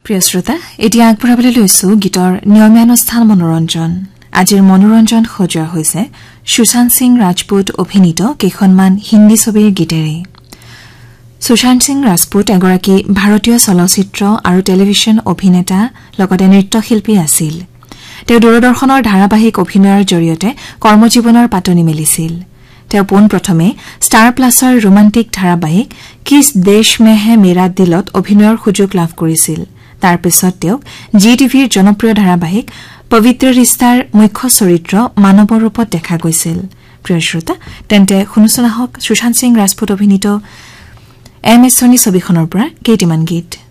প্ৰিয় শ্ৰোতা এতিয়া আগবঢ়াবলৈ লৈছো গীতৰ নিয়মানুষ্ঠান মনোৰঞ্জন আজিৰ মনোৰঞ্জন সজোৱা হৈছে সুশান্ত সিং ৰাজপুত অভিনীত কেইখনমান হিন্দী ছবিৰ গীতেৰে সুশান্ত সিং ৰাজপুত এগৰাকী ভাৰতীয় চলচ্চিত্ৰ আৰু টেলিভিছন অভিনেতা লগতে নৃত্যশিল্পী আছিল তেওঁ দূৰদৰ্শনৰ ধাৰাবাহিক অভিনয়ৰ জৰিয়তে কৰ্মজীৱনৰ পাতনি মেলিছিল তেওঁ পোনপ্ৰথমে ষ্টাৰ প্লাছৰ ৰোমান্টিক ধাৰাবাহিক কিছ দেশ মে হে মেৰা দিলত অভিনয়ৰ সুযোগ লাভ কৰিছিল তাৰ পিছত তেওঁক জি টিভিৰ জনপ্ৰিয় ধাৰাবাহিক পবিত্ৰ ৰিস্তাৰ মুখ্য চৰিত্ৰ মানৱৰ ৰূপত দেখা গৈছিল প্ৰিয় শ্ৰোতা তেন্তে শুনোচোন আহক সুশান্ত সিং ৰাজপুত অভিনীত এম এছ ধোনী ছবিখনৰ পৰা কেইটামান গীত